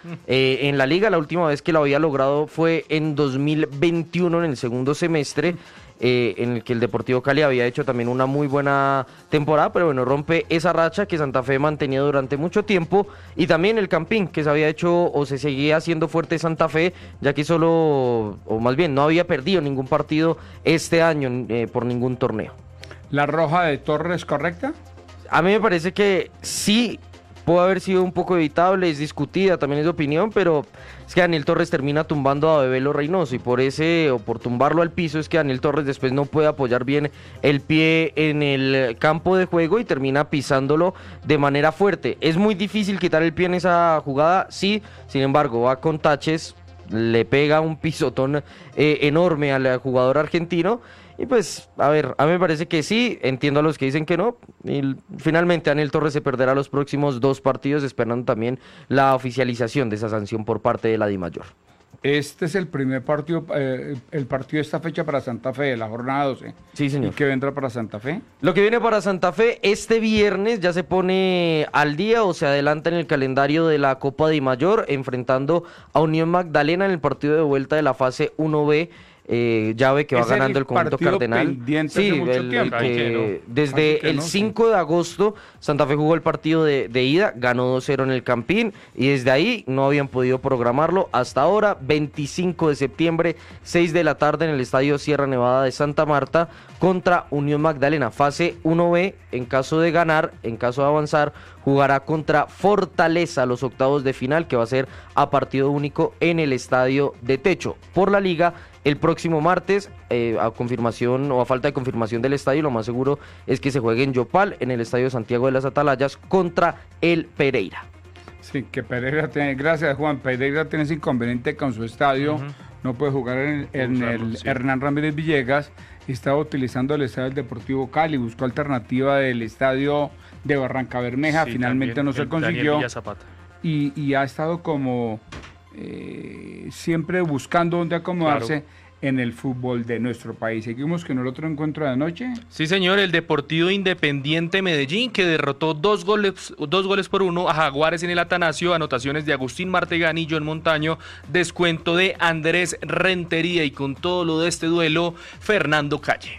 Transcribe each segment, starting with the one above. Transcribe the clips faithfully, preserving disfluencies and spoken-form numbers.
Eh, en la liga la última vez que lo había logrado fue en dos mil veintiuno, en el segundo semestre, eh, en el que el Deportivo Cali había hecho también una muy buena temporada, pero bueno, rompe esa racha que Santa Fe mantenía durante mucho tiempo, y también el Campín, que se había hecho o se seguía haciendo fuerte Santa Fe, ya que solo, o más bien, no había perdido ningún partido este año eh, por ningún torneo. ¿La roja de Torres correcta? A mí me parece que sí puede haber sido un poco evitable, es discutida, también es de opinión, pero es que Daniel Torres termina tumbando a Bebelo Reynoso, y por ese, o por tumbarlo al piso, es que Daniel Torres después no puede apoyar bien el pie en el campo de juego y termina pisándolo de manera fuerte. Es muy difícil quitar el pie en esa jugada, sí, sin embargo, va con taches, le pega un pisotón eh, enorme al jugador argentino. Y pues, a ver, a mí me parece que sí, entiendo a los que dicen que no, y finalmente Daniel Torres se perderá los próximos dos partidos, esperando también la oficialización de esa sanción por parte de la DIMAYOR. Este es el primer partido, eh, el partido de esta fecha para Santa Fe, de la jornada doce. Sí, señor. ¿Y qué vendrá para Santa Fe? Lo que viene para Santa Fe este viernes ya se pone al día o se adelanta en el calendario de la Copa DIMAYOR, enfrentando a Unión Magdalena en el partido de vuelta de la fase uno B. Eh, llave que va ganando el conjunto cardenal. Sí, el, el que desde que el no, cinco de agosto Santa Fe jugó el partido de, de ida, ganó dos cero en el Campín, y desde ahí no habían podido programarlo hasta ahora. Veinticinco de septiembre, seis de la tarde, en el estadio Sierra Nevada de Santa Marta, contra Unión Magdalena, fase uno B. En caso de ganar, en caso de avanzar, jugará contra Fortaleza los octavos de final, que va a ser a partido único en el estadio de techo. Por la liga, el próximo martes, eh, a confirmación o a falta de confirmación del estadio, lo más seguro es que se juegue en Yopal, en el estadio Santiago de las Atalayas, contra el Pereira. Sí, que Pereira tiene, gracias Juan, Pereira tiene ese inconveniente con su estadio, uh-huh. no puede jugar en, en el sí. Hernán Ramírez Villegas, y estaba utilizando el estadio del Deportivo Cali, buscó alternativa del estadio de Barranca Bermeja, sí, finalmente no se consiguió, y, y ha estado como... Eh, siempre buscando dónde acomodarse, claro, en el fútbol de nuestro país. Seguimos con el otro encuentro de anoche. Sí, señor, el Deportivo Independiente Medellín, que derrotó dos goles, dos goles por uno a Jaguares en el Atanasio, anotaciones de Agustín Martegani y John Montaño, descuento de Andrés Rentería, y con todo lo de este duelo, Fernando Calle.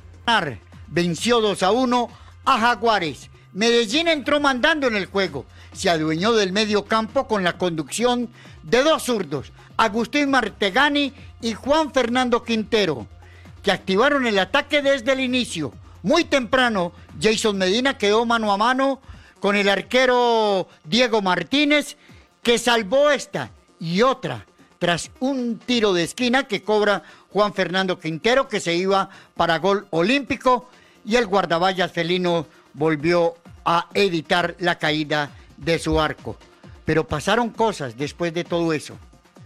Venció dos a uno a Jaguares. Medellín entró mandando en el juego, se adueñó del medio campo con la conducción de dos zurdos, Agustín Martegani y Juan Fernando Quintero, que activaron el ataque desde el inicio. Muy temprano, Jason Medina quedó mano a mano con el arquero Diego Martínez, que salvó esta y otra tras un tiro de esquina que cobra Juan Fernando Quintero, que se iba para gol olímpico, y el guardaballas felino volvió a evitar la caída de su arco. Pero pasaron cosas después de todo eso.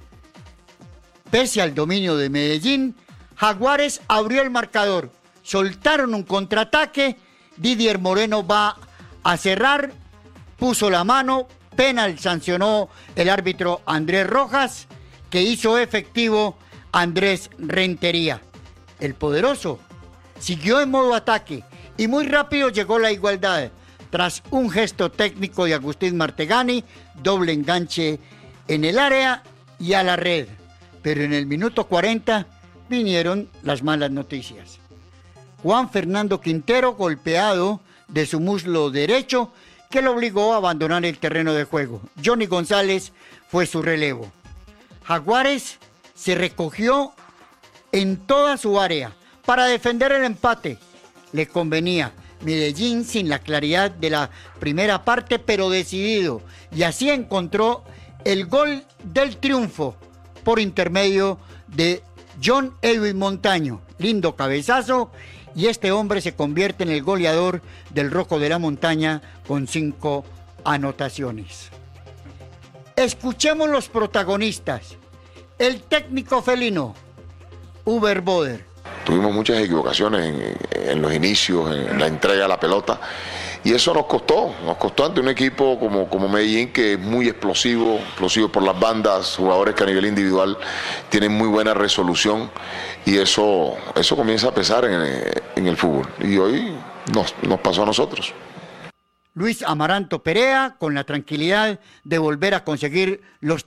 Pese al dominio de Medellín, Jaguares abrió el marcador, soltaron un contraataque, Didier Moreno va a cerrar, puso la mano, penal sancionó el árbitro Andrés Rojas, que hizo efectivo Andrés Rentería. El poderoso siguió en modo ataque y muy rápido llegó la igualdad. Tras un gesto técnico de Agustín Martegani, doble enganche en el área y a la red. Pero en el minuto cuarenta vinieron las malas noticias. Juan Fernando Quintero, golpeado de su muslo derecho, que lo obligó a abandonar el terreno de juego. Johnny González fue su relevo. Jaguares se recogió en toda su área para defender el empate. Le convenía. Medellín sin la claridad de la primera parte, pero decidido, y así encontró el gol del triunfo por intermedio de John Edwin Montaño. Lindo cabezazo, y este hombre se convierte en el goleador del Rojo de la Montaña con cinco anotaciones. Escuchemos los protagonistas. El técnico felino, Uber Boder. Tuvimos muchas equivocaciones en, en los inicios, en la entrega de la pelota, y eso nos costó, nos costó ante un equipo como, como Medellín, que es muy explosivo, explosivo por las bandas, jugadores que a nivel individual tienen muy buena resolución, y eso, eso comienza a pesar en, en el fútbol, y hoy nos, nos pasó a nosotros. Luis Amaranto Perea, con la tranquilidad de volver a conseguir los